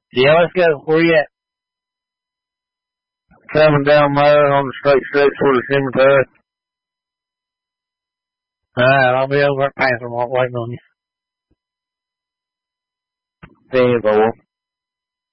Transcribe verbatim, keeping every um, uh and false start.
Yeah, let's go. Where you at? Coming down there on the straight stretch for the cemetery. Alright, I'll be over at Panther Walk waiting on you. See you, boy.